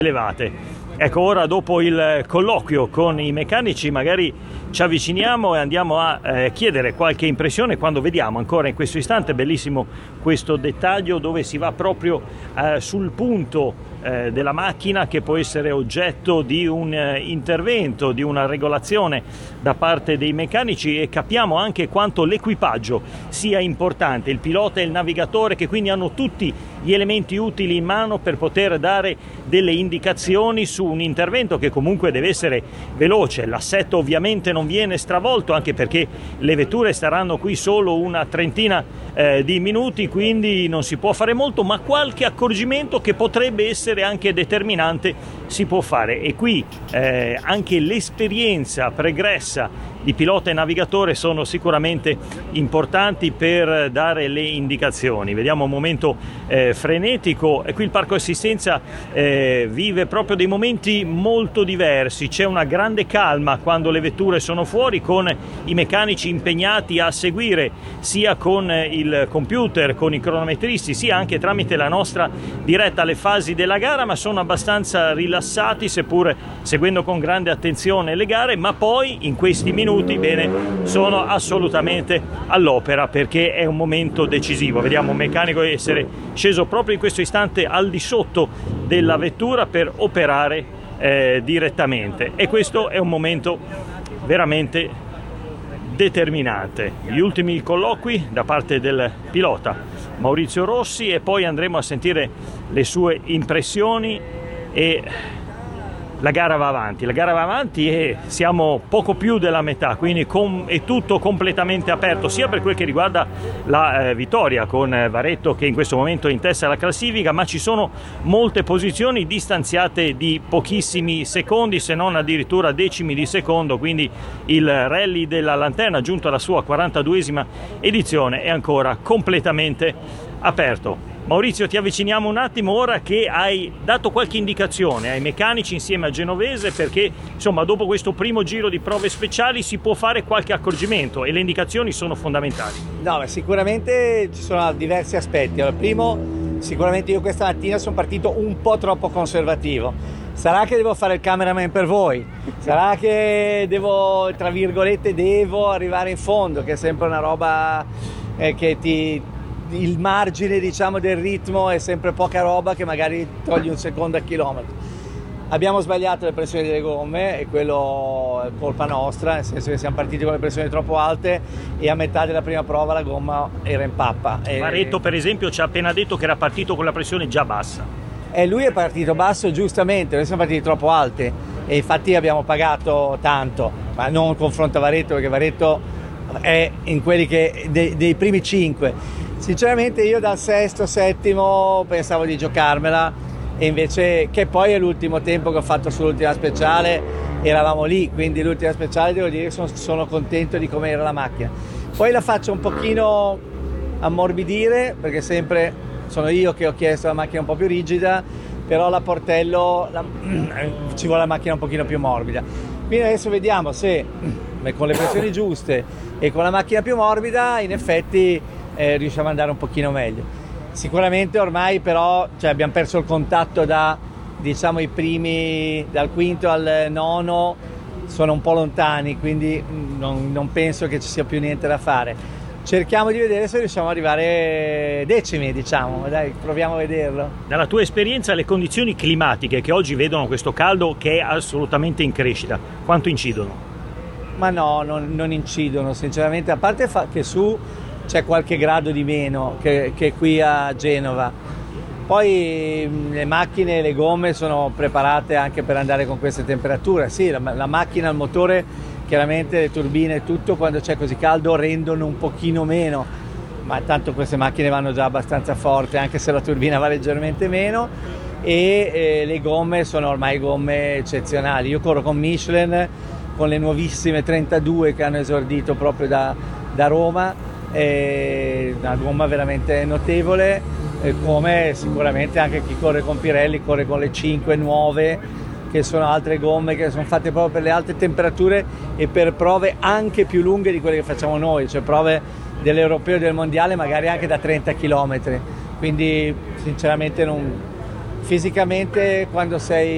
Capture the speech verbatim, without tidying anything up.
elevate. Ecco, ora dopo il colloquio con i meccanici magari ci avviciniamo e andiamo a eh, chiedere qualche impressione quando vediamo ancora in questo istante, bellissimo questo dettaglio dove si va proprio eh, sul punto eh, della macchina che può essere oggetto di un eh, intervento, di una regolazione da parte dei meccanici, e capiamo anche quanto l'equipaggio sia importante, il pilota e il navigatore, che quindi hanno tutti gli elementi utili in mano per poter dare delle indicazioni su un intervento che comunque deve essere veloce. L'assetto ovviamente non viene stravolto, anche perché le vetture staranno qui solo una trentina eh, di minuti, quindi non si può fare molto, ma qualche accorgimento che potrebbe essere anche determinante si può fare, e qui eh, anche l'esperienza pregressa di pilota e navigatore sono sicuramente importanti per dare le indicazioni. Vediamo un momento eh, frenetico, e qui il parco assistenza eh, vive proprio dei momenti molto diversi. C'è una grande calma quando le vetture sono fuori, con i meccanici impegnati a seguire sia con il computer, con i cronometristi, sia anche tramite la nostra diretta le fasi della gara, ma sono abbastanza rilassati, seppur seguendo con grande attenzione le gare. Ma poi in questi minuti bene, sono assolutamente all'opera, perché è un momento decisivo. Vediamo un meccanico essere sceso proprio in questo istante al di sotto della vettura per operare eh, direttamente, e questo è un momento veramente determinante. Gli ultimi colloqui da parte del pilota Maurizio Rossi, e poi andremo a sentire le sue impressioni. E la gara va avanti, la gara va avanti e siamo poco più della metà, quindi com- è tutto completamente aperto, sia per quel che riguarda la eh, vittoria, con eh, Varetto che in questo momento è in testa alla classifica, ma ci sono molte posizioni distanziate di pochissimi secondi, se non addirittura decimi di secondo, quindi il rally della Lanterna, giunto alla sua quarantaduesima edizione, è ancora completamente aperto. Maurizio, ti avviciniamo un attimo ora che hai dato qualche indicazione ai meccanici insieme a Genovese, perché insomma dopo questo primo giro di prove speciali si può fare qualche accorgimento, e le indicazioni sono fondamentali. No, beh, sicuramente ci sono diversi aspetti. Allora, primo, sicuramente io questa mattina sono partito un po' troppo conservativo. Sarà che devo fare il cameraman per voi, sarà che devo, tra virgolette, devo arrivare in fondo, che è sempre una roba eh, che ti... il margine, diciamo, del ritmo è sempre poca roba, che magari togli un secondo a chilometro. Abbiamo sbagliato le pressioni delle gomme, e quello è colpa nostra, nel senso che siamo partiti con le pressioni troppo alte, e a metà della prima prova la gomma era in pappa. Varetto per esempio ci ha appena detto che era partito con la pressione già bassa. E lui è partito basso, giustamente, noi siamo partiti troppo alti, e infatti abbiamo pagato tanto, ma non confronto a Varetto, perché Varetto è in quelli che dei, dei primi cinque. Sinceramente io dal sesto, settimo pensavo di giocarmela, e invece, che poi è l'ultimo tempo che ho fatto sull'ultima speciale, eravamo lì, quindi l'ultima speciale devo dire che sono, sono contento di come era la macchina. Poi la faccio un pochino ammorbidire, perché sempre sono io che ho chiesto la macchina un po' più rigida, però la Portello la, ci vuole la macchina un pochino più morbida. Quindi adesso vediamo se con le pressioni giuste e con la macchina più morbida in effetti Eh, riusciamo ad andare un pochino meglio. Sicuramente ormai però, cioè, abbiamo perso il contatto da, diciamo, i primi, dal quinto al nono sono un po' lontani, quindi non, non penso che ci sia più niente da fare. Cerchiamo di vedere se riusciamo ad arrivare decimi, diciamo, dai, proviamo a vederlo. Dalla tua esperienza, le condizioni climatiche che oggi vedono questo caldo che è assolutamente in crescita, quanto incidono? Ma no, non, non incidono sinceramente, a parte fa- che su c'è qualche grado di meno che, che qui a Genova. Poi le macchine e le gomme sono preparate anche per andare con queste temperature. Sì, la, la macchina, il motore, chiaramente le turbine e tutto, quando c'è così caldo rendono un pochino meno, ma tanto queste macchine vanno già abbastanza forte, anche se la turbina va leggermente meno, e eh, le gomme sono ormai gomme eccezionali. Io corro con Michelin, con le nuovissime trentadue che hanno esordito proprio da, da Roma, è una gomma veramente notevole, come sicuramente anche chi corre con Pirelli corre con le cinque nuove, che sono altre gomme che sono fatte proprio per le alte temperature e per prove anche più lunghe di quelle che facciamo noi, cioè prove dell'europeo e del mondiale magari anche da trenta chilometri. Quindi sinceramente non, fisicamente quando sei